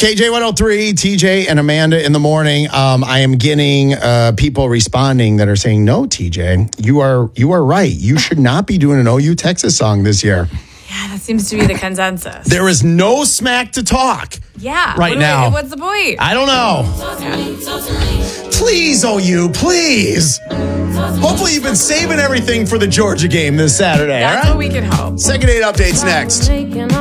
KJ 103, TJ and Amanda in the morning. I am getting people responding that are saying, no, TJ, you are right. You should not be doing an OU Texas song this year. Yeah, that seems to be the consensus. There is no smack to talk. Yeah. Right now. What's the point? I don't know. Yeah. Please, OU, please. Hopefully you've been saving everything for the Georgia game this Saturday. That's all right? what we can hope. Second 8 updates next.